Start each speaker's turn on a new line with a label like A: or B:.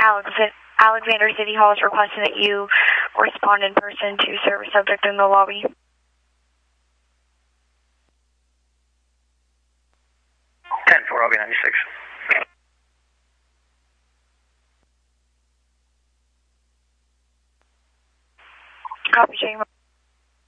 A: Alexander City Hall is requesting that you respond in person to serve a subject in the lobby.
B: 10-4, I'll be 96.
A: Copy, Jane.